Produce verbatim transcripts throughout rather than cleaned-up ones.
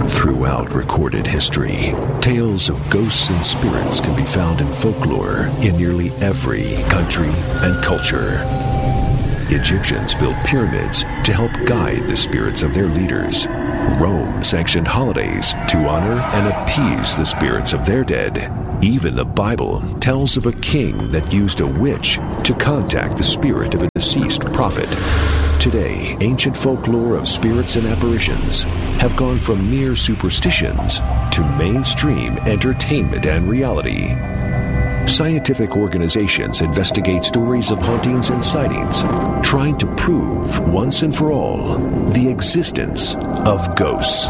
Throughout recorded history, tales of ghosts and spirits can be found in folklore in nearly every country and culture. Egyptians built pyramids to help guide the spirits of their leaders. Rome sanctioned holidays to honor and appease the spirits of their dead. Even the Bible tells of a king that used a witch to contact the spirit of a deceased prophet. Today, ancient folklore of spirits and apparitions have gone from mere superstitions to mainstream entertainment and reality. Scientific organizations investigate stories of hauntings and sightings, trying to prove once and for all the existence of ghosts.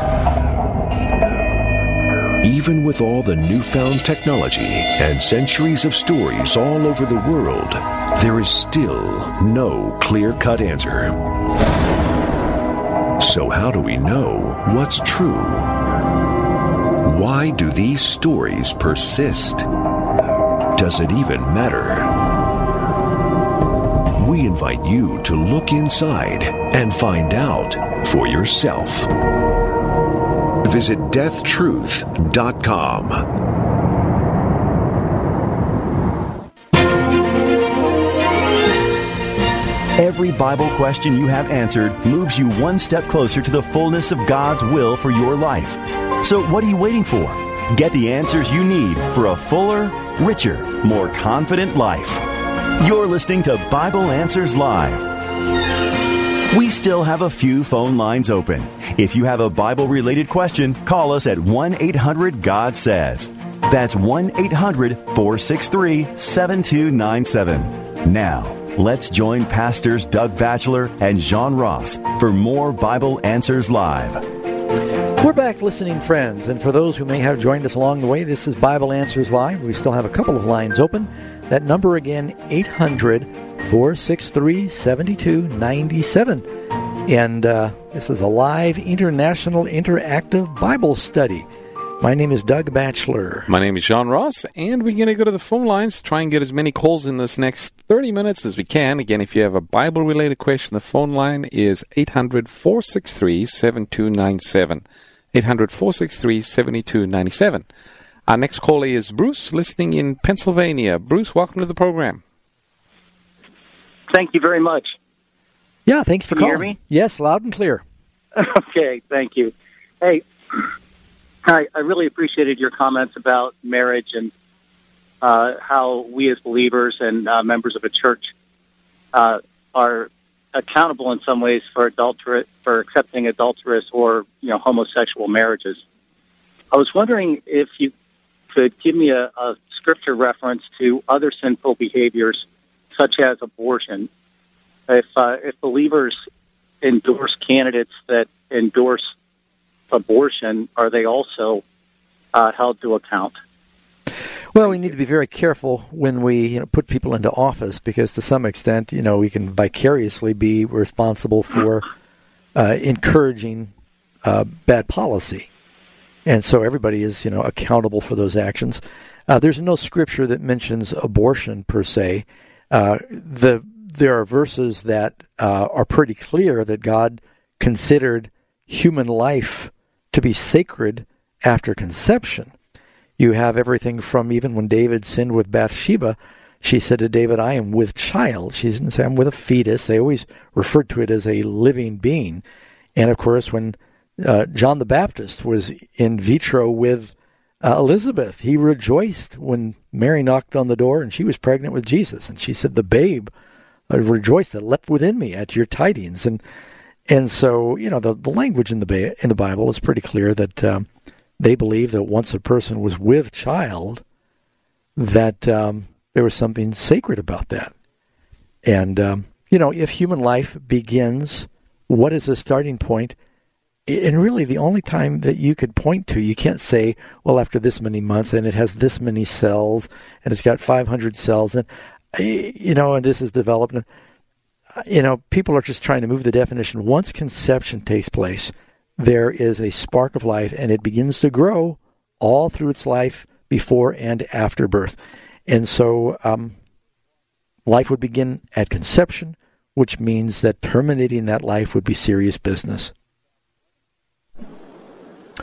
Even with all the newfound technology and centuries of stories all over the world, there is still no clear-cut answer. So how do we know what's true? Why do these stories persist? Does it even matter? We invite you to look inside and find out for yourself. Visit death truth dot com. Every Bible question you have answered moves you one step closer to the fullness of God's will for your life. So what are you waiting for? Get the answers you need for a fuller, richer, more confident life. You're listening to Bible Answers Live. We still have a few phone lines open. If you have a Bible-related question, call us at one eight hundred God says. That's one eight hundred four six three seven two nine seven. Now, let's join Pastors Doug Batchelor and John Ross for more Bible Answers Live. We're back, listening friends, and for those who may have joined us along the way, this is Bible Answers Live. We still have a couple of lines open. That number again, eight hundred four six three seven two nine seven. And uh, this is a live international interactive Bible study. My name is Doug Batchelor. My name is John Ross, and we're going to go to the phone lines, try and get as many calls in this next thirty minutes as we can. Again, if you have a Bible-related question, the phone line is eight hundred four six three seven two nine seven. eight hundred four six three seven two nine seven. Our next caller is Bruce, listening in Pennsylvania. Bruce, welcome to the program. Thank you very much. Yeah, thanks for Can you calling. hear me? Yes, loud and clear. Okay, thank you. Hey, I, I really appreciated your comments about marriage and uh, how we as believers and uh, members of a church uh, are accountable in some ways for adulterate, for accepting adulterous or you know homosexual marriages. I was wondering if you could give me a, a scripture reference to other sinful behaviors, such as abortion. If uh, if believers endorse candidates that endorse abortion, are they also uh, held to account? Well, we need to be very careful when we you know, put people into office, because to some extent, you know, we can vicariously be responsible for uh, encouraging uh, bad policy. And so everybody is, you know, accountable for those actions. Uh, there's no scripture that mentions abortion per se. Uh, the there are verses that uh, are pretty clear that God considered human life to be sacred after conception. You have everything from even when David sinned with Bathsheba, she said to David, I am with child. She didn't say I'm with a fetus. They always referred to it as a living being. And of course, when uh, John the Baptist was in vitro with uh, Elizabeth, he rejoiced when Mary knocked on the door and she was pregnant with Jesus. And she said, the babe uh, rejoiced that leapt within me at your tidings. And and so, you know, the, the language in the ba- in the Bible is pretty clear that um, they believe that once a person was with child, that um, there was something sacred about that. And, um, you know, if human life begins, what is the starting point? And really the only time that you could point to, you can't say, well, after this many months, and it has this many cells, and it's got five hundred cells, and, you know, and this is development. You know, people are just trying to move the definition. Once conception takes place, there is a spark of life, and it begins to grow all through its life before and after birth. And so um, life would begin at conception, which means that terminating that life would be serious business.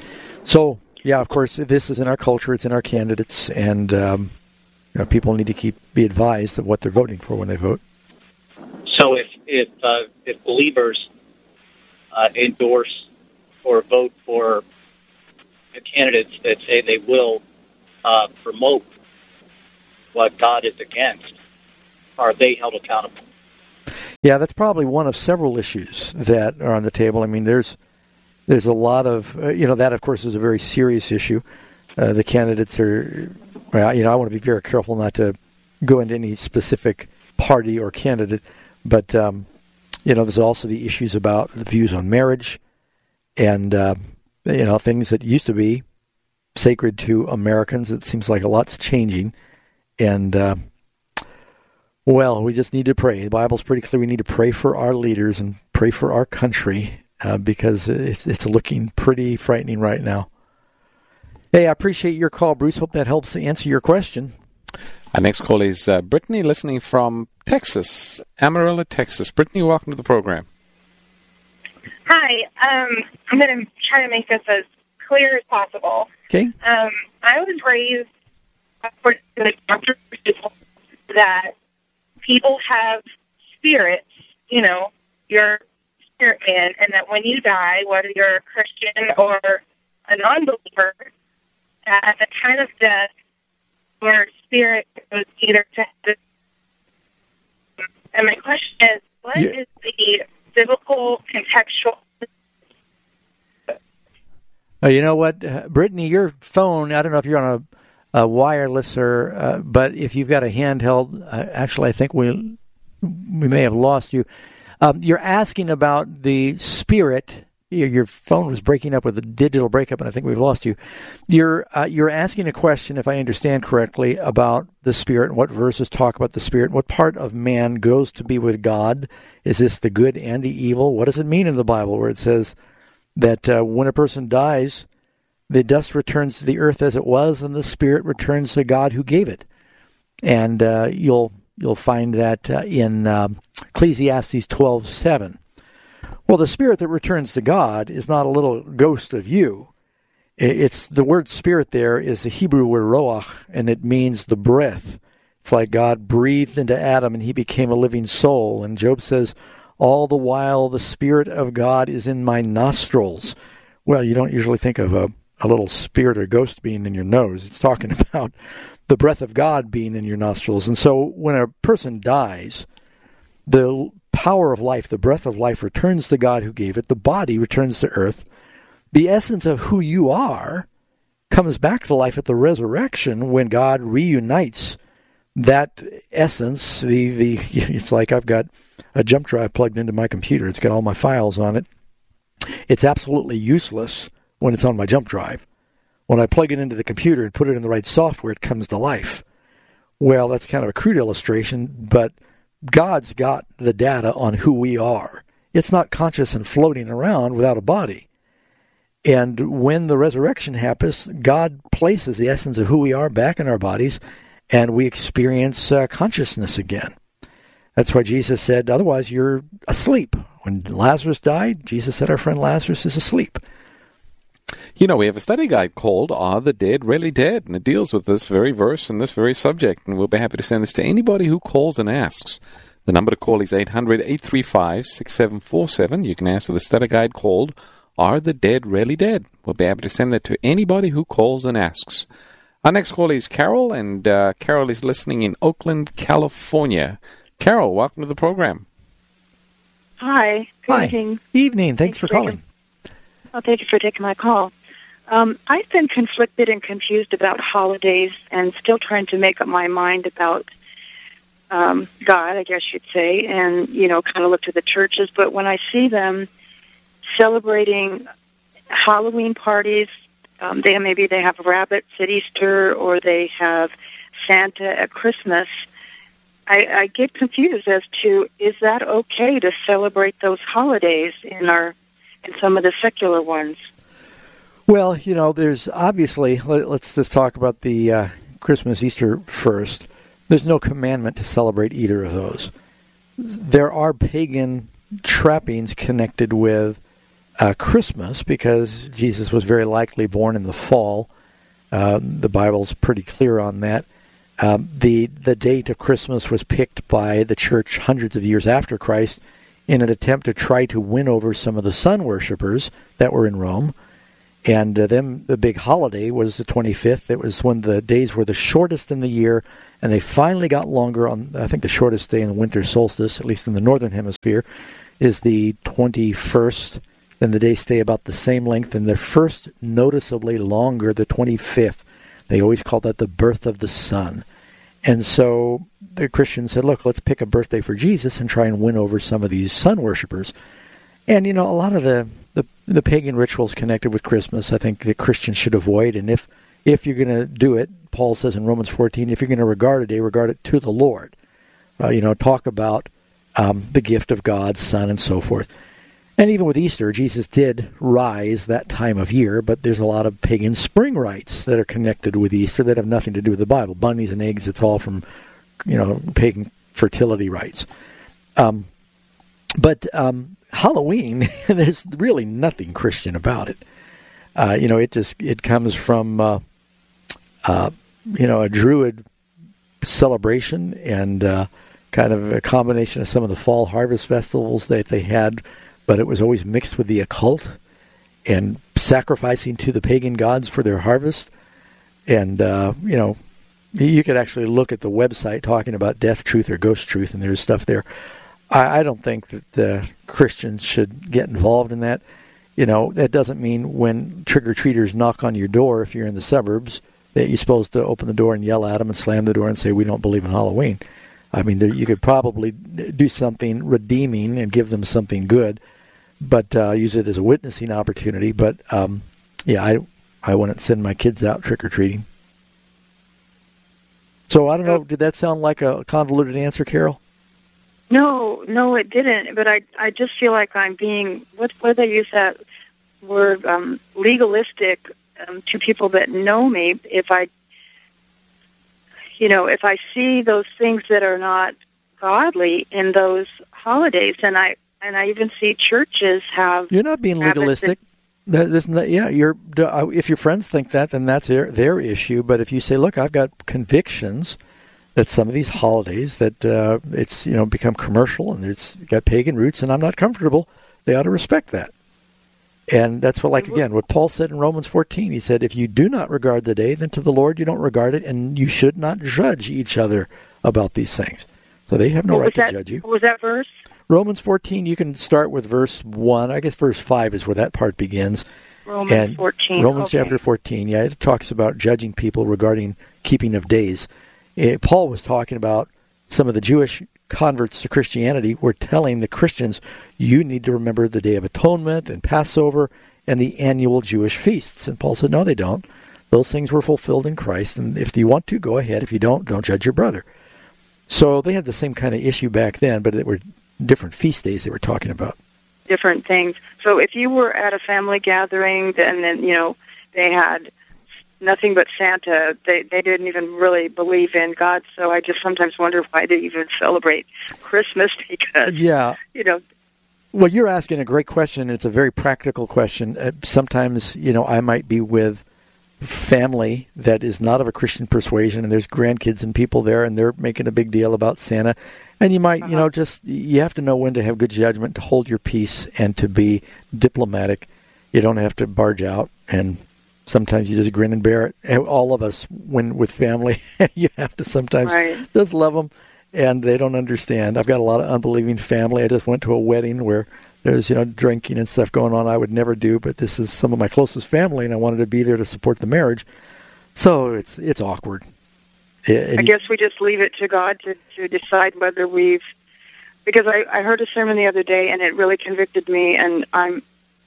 So, yeah, of course, this is in our culture, it's in our candidates, and um, you know, people need to keep be advised of what they're voting for when they vote. So if if, uh, if believers uh, endorse or vote for the candidates that say they will uh, promote what God is against, are they held accountable? Yeah, that's probably one of several issues that are on the table. I mean, there's there's a lot of, uh, you know, that, of course, is a very serious issue. Uh, the candidates are, well, you know, I want to be very careful not to go into any specific party or candidate, but, um, you know, there's also the issues about the views on marriage and, uh, you know, things that used to be sacred to Americans. It seems like a lot's changing. And, uh, well, we just need to pray. The Bible's pretty clear. We need to pray for our leaders and pray for our country uh, because it's, it's looking pretty frightening right now. Hey, I appreciate your call, Bruce. Hope that helps answer your question. Our next call is uh, Brittany, listening from Texas, Amarillo, Texas. Brittany, welcome to the program. Hi. Um, I'm going to try to make this as clear as possible. Okay. Um, I was raised for the that people have spirits, you know, you're spirit man, and that when you die, whether you're a Christian or a non-believer, at the time of death, your spirit goes either to heaven. And my question is, what yeah. is the biblical contextual? Oh, you know what, uh, Brittany, your phone, I don't know if you're on a, a wireless or, uh, but if you've got a handheld, uh, actually, I think we we may have lost you. Um, you're asking about the spirit. Your, your phone was breaking up with a digital breakup, and I think we've lost you. You're uh, you're asking a question, if I understand correctly, about the spirit and what verses talk about the spirit. What part of man goes to be with God? Is this the good and the evil? What does it mean in the Bible where it says that uh, when a person dies, the dust returns to the earth as it was, and the spirit returns to God who gave it? And uh, you'll you'll find that uh, in um, Ecclesiastes twelve seven. Well, the spirit that returns to God is not a little ghost of you. It's the word spirit there is the Hebrew word roach, and it means the breath. It's like God breathed into Adam, and he became a living soul. And Job says, all the while the spirit of God is in my nostrils. Well, you don't usually think of a, a little spirit or ghost being in your nose. It's talking about the breath of God being in your nostrils. And so when a person dies, the power of life, the breath of life, returns to God who gave it. The body returns to earth. The essence of who you are comes back to life at the resurrection when God reunites that essence. The the it's like I've got a jump drive plugged into my computer. It's got all my files on it. It's absolutely useless when it's on my jump drive. When I plug it into the computer and put it in the right software, it comes to life. Well, that's kind of a crude illustration, but God's got the data on who we are. It's not conscious and floating around without a body. And when the resurrection happens, God places the essence of who we are back in our bodies, and we experience uh, consciousness again. That's why Jesus said, otherwise you're asleep. When Lazarus died, Jesus said our friend Lazarus is asleep. You know, we have a study guide called Are the Dead Really Dead? And it deals with this very verse and this very subject. And we'll be happy to send this to anybody who calls and asks. The number to call is eight hundred, eight three five, six seven four seven. You can ask for the study guide called Are the Dead Really Dead? We'll be happy to send that to anybody who calls and asks. Our next call is Carol, and uh, Carol is listening in Oakland, California. Carol, welcome to the program. Hi. Good Hi. evening. Evening. Thanks, Thanks for calling. Well, thank you for taking my call. Um, I've been conflicted and confused about holidays and still trying to make up my mind about um, God, I guess you'd say, and, you know, kind of look to the churches. But when I see them celebrating Halloween parties, um, they maybe they have rabbits at Easter or they have Santa at Christmas, I, I get confused as to, is that okay to celebrate those holidays in our in some of the secular ones? Well, you know, there's obviously, let, let's just talk about the uh, Christmas, Easter first. There's no commandment to celebrate either of those. There are pagan trappings connected with uh, Christmas, because Jesus was very likely born in the fall. Uh, the Bible's pretty clear on that. Um, the the date of Christmas was picked by the church hundreds of years after Christ in an attempt to try to win over some of the sun worshippers that were in Rome. And uh, then the big holiday was the twenty-fifth. It was when the days were the shortest in the year, and they finally got longer on, I think the shortest day in the winter solstice, at least in the northern hemisphere, is the twenty-first. Then the days stay about the same length, and they're first noticeably longer, the twenty-fifth. They always call that the birth of the sun. And so the Christians said, look, let's pick a birthday for Jesus and try and win over some of these sun worshipers. And, you know, a lot of the, the, the pagan rituals connected with Christmas, I think that Christians should avoid. And if, if you're going to do it, Paul says in Romans fourteen, if you're going to regard a day, regard it to the Lord. Uh, you know, talk about um, the gift of God's Son and so forth. And even with Easter, Jesus did rise that time of year, but there's a lot of pagan spring rites that are connected with Easter that have nothing to do with the Bible. Bunnies and eggs, it's all from, you know, pagan fertility rites. Um, but um, Halloween, there's really nothing Christian about it. Uh, you know, it just it comes from, uh, uh, you know, a Druid celebration and uh, kind of a combination of some of the fall harvest festivals that they had, but it was always mixed with the occult and sacrificing to the pagan gods for their harvest. And, uh, you know, you could actually look at the website talking about death truth or ghost truth, and there's stuff there. I, I don't think that uh, Christians should get involved in that. You know, that doesn't mean when trick-or-treaters knock on your door, if you're in the suburbs, that you're supposed to open the door and yell at them and slam the door and say, we don't believe in Halloween. I mean, there, you could probably do something redeeming and give them something good, but uh, use it as a witnessing opportunity. But, um, yeah, I, I wouldn't send my kids out trick-or-treating. So, I don't know, did that sound like a convoluted answer, Carol? No, no, it didn't. But I, I just feel like I'm being, what, what do they use that word, um, legalistic um, to people that know me. If I, you know, if I see those things that are not godly in those holidays, and I, and I even see churches have... You're not being legalistic. That, that's not, yeah, you're. If your friends think that, then that's their, their issue. But if you say, look, I've got convictions that some of these holidays that uh, it's, you know, become commercial and it's got pagan roots and I'm not comfortable, they ought to respect that. And that's what, like, again, what Paul said in Romans fourteen. He said, if you do not regard the day, then to the Lord you don't regard it, and you should not judge each other about these things. So they have no right to judge you. What was that verse? Romans fourteen, you can start with verse one. I guess verse five is where that part begins. Romans and fourteen. Romans okay. chapter fourteen, yeah, it talks about judging people regarding keeping of days. It, Paul was talking about some of the Jewish converts to Christianity were telling the Christians, you need to remember the Day of Atonement and Passover and the annual Jewish feasts. And Paul said, no, they don't. Those things were fulfilled in Christ, and if you want to, go ahead. If you don't, don't judge your brother. So they had the same kind of issue back then, but it were different feast days they were talking about. Different things. So if you were at a family gathering, and then, you know, they had nothing but Santa, they they didn't even really believe in God, so I just sometimes wonder why they even celebrate Christmas, because, yeah. you know. Well, you're asking a great question. It's a very practical question. Uh, sometimes, you know, I might be with family that is not of a Christian persuasion, and there's grandkids and people there, and they're making a big deal about Santa. And you might, uh-huh. you know, just, you have to know when to have good judgment, to hold your peace, and to be diplomatic. You don't have to barge out, and sometimes you just grin and bear it. All of us, when with family, you have to sometimes right. just love them, and they don't understand. I've got a lot of unbelieving family. I just went to a wedding where there's, you know, drinking and stuff going on I would never do, but this is some of my closest family, and I wanted to be there to support the marriage. So it's it's awkward. It, I guess we just leave it to God to, to decide whether we've... Because I, I heard a sermon the other day, and it really convicted me, and I'm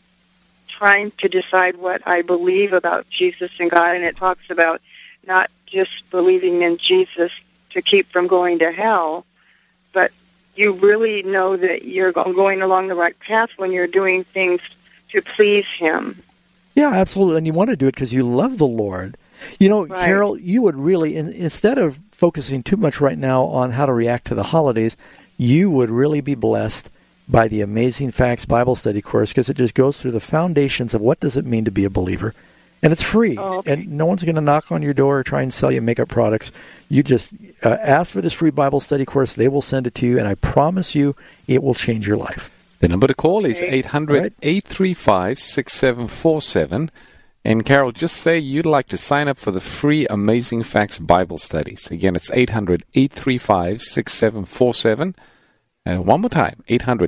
trying to decide what I believe about Jesus and God, and it talks about not just believing in Jesus to keep from going to hell, but you really know that you're going along the right path when you're doing things to please Him. Yeah, absolutely, and you want to do it because you love the Lord. You know, right. Carol, you would really, in, instead of focusing too much right now on how to react to the holidays, you would really be blessed by the Amazing Facts Bible Study course, because it just goes through the foundations of what does it mean to be a believer. And it's free, oh, okay. and no one's going to knock on your door or try and sell you makeup products. You just uh, ask for this free Bible study course. They will send it to you, and I promise you it will change your life. The number to call is Okay. eight hundred, eight three five, six seven four seven. And Carol, just say you'd like to sign up for the free Amazing Facts Bible studies. Again, it's eight hundred, eight three five, six seven four seven. And one more time, eight hundred,